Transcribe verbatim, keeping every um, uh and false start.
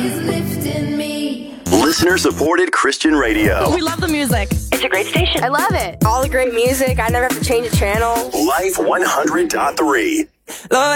Listener-supported Christian radio. We love the music. It's a great station. I love it. All the great music. I never have to change a channel. Life one hundred point three. Lord,